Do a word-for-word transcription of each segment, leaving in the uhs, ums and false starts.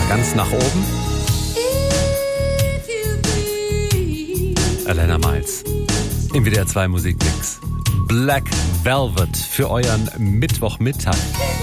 ganz nach oben. Alana Miles im W D R zwei Musikmix. Black Velvet für euren Mittwochmittag.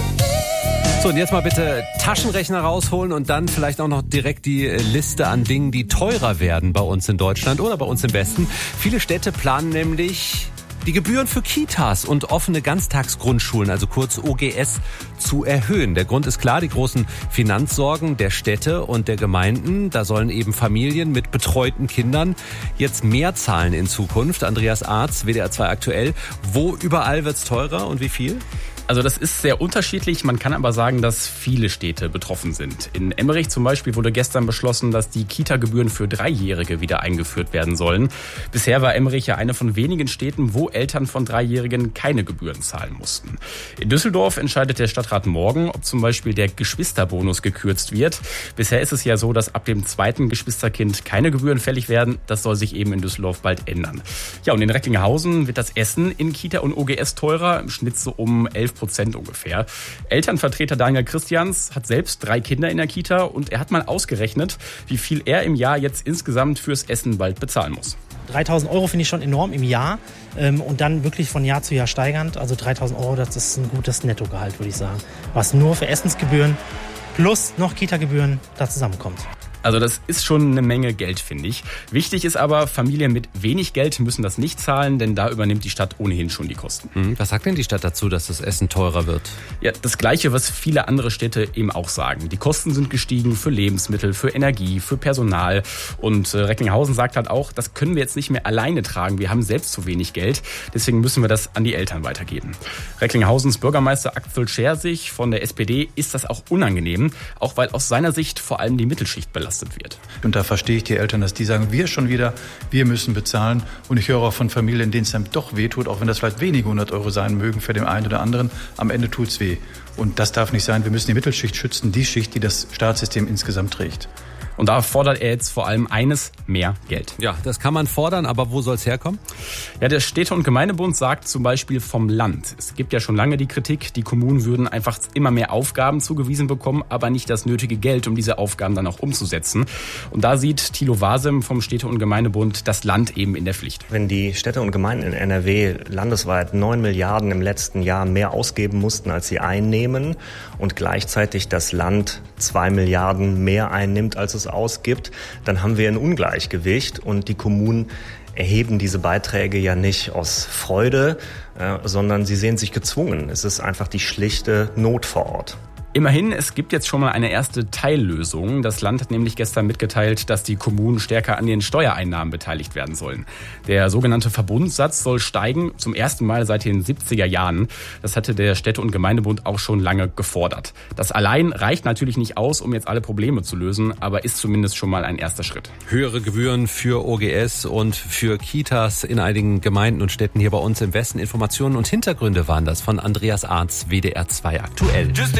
So, und jetzt mal bitte Taschenrechner rausholen und dann vielleicht auch noch direkt die Liste an Dingen, die teurer werden bei uns in Deutschland oder bei uns im Westen. Viele Städte planen nämlich die Gebühren für Kitas und offene Ganztagsgrundschulen, also kurz O G S, zu erhöhen. Der Grund ist klar, die großen Finanzsorgen der Städte und der Gemeinden. Da sollen eben Familien mit betreuten Kindern jetzt mehr zahlen in Zukunft. Andreas Arz, W D R zwei aktuell. Wo überall wird's teurer und wie viel? Also das ist sehr unterschiedlich. Man kann aber sagen, dass viele Städte betroffen sind. In Emmerich zum Beispiel wurde gestern beschlossen, dass die Kita-Gebühren für Dreijährige wieder eingeführt werden sollen. Bisher war Emmerich ja eine von wenigen Städten, wo Eltern von Dreijährigen keine Gebühren zahlen mussten. In Düsseldorf entscheidet der Stadtrat morgen, ob zum Beispiel der Geschwisterbonus gekürzt wird. Bisher ist es ja so, dass ab dem zweiten Geschwisterkind keine Gebühren fällig werden. Das soll sich eben in Düsseldorf bald ändern. Ja, und in Recklinghausen wird das Essen in Kita und O G S teurer, im Schnitt so um elf Prozent ungefähr. Elternvertreter Daniel Christians hat selbst drei Kinder in der Kita und er hat mal ausgerechnet, wie viel er im Jahr jetzt insgesamt fürs Essen bald bezahlen muss. dreitausend Euro finde ich schon enorm im Jahr ähm, und dann wirklich von Jahr zu Jahr steigernd. Also dreitausend Euro, das ist ein gutes Nettogehalt, würde ich sagen. Was nur für Essensgebühren plus noch Kita-Gebühren da zusammenkommt. Also das ist schon eine Menge Geld, finde ich. Wichtig ist aber, Familien mit wenig Geld müssen das nicht zahlen, denn da übernimmt die Stadt ohnehin schon die Kosten. Was sagt denn die Stadt dazu, dass das Essen teurer wird? Ja, das Gleiche, was viele andere Städte eben auch sagen. Die Kosten sind gestiegen für Lebensmittel, für Energie, für Personal. Und äh, Recklinghausen sagt halt auch, das können wir jetzt nicht mehr alleine tragen. Wir haben selbst zu wenig Geld. Deswegen müssen wir das an die Eltern weitergeben. Recklinghaussens Bürgermeister Axel Schersig von der S P D ist das auch unangenehm, auch weil aus seiner Sicht vor allem die Mittelschicht belastet wird. Und da verstehe ich die Eltern, dass die sagen, wir schon wieder, wir müssen bezahlen. Und ich höre auch von Familien, denen es dann doch wehtut, auch wenn das vielleicht wenige hundert Euro sein mögen für den einen oder anderen. Am Ende tut's weh. Und das darf nicht sein. Wir müssen die Mittelschicht schützen, die Schicht, die das Staatssystem insgesamt trägt. Und da fordert er jetzt vor allem eines, mehr Geld. Ja, das kann man fordern, aber wo soll es herkommen? Ja, der Städte- und Gemeindebund sagt zum Beispiel vom Land. Es gibt ja schon lange die Kritik, die Kommunen würden einfach immer mehr Aufgaben zugewiesen bekommen, aber nicht das nötige Geld, um diese Aufgaben dann auch umzusetzen. Und da sieht Thilo Wasem vom Städte- und Gemeindebund das Land eben in der Pflicht. Wenn die Städte und Gemeinden in N R W landesweit neun Milliarden im letzten Jahr mehr ausgeben mussten, als sie einnehmen und gleichzeitig das Land zwei Milliarden mehr einnimmt, als es ausgibt, dann haben wir ein Ungleichgewicht und die Kommunen erheben diese Beiträge ja nicht aus Freude, äh, sondern sie sehen sich gezwungen. Es ist einfach die schlichte Not vor Ort. Immerhin, es gibt jetzt schon mal eine erste Teillösung. Das Land hat nämlich gestern mitgeteilt, dass die Kommunen stärker an den Steuereinnahmen beteiligt werden sollen. Der sogenannte Verbundssatz soll steigen, zum ersten Mal seit den siebziger Jahren. Das hatte der Städte- und Gemeindebund auch schon lange gefordert. Das allein reicht natürlich nicht aus, um jetzt alle Probleme zu lösen, aber ist zumindest schon mal ein erster Schritt. Höhere Gebühren für O G S und für Kitas in einigen Gemeinden und Städten hier bei uns im Westen. Informationen und Hintergründe waren das von Andreas Arz, W D R zwei aktuell.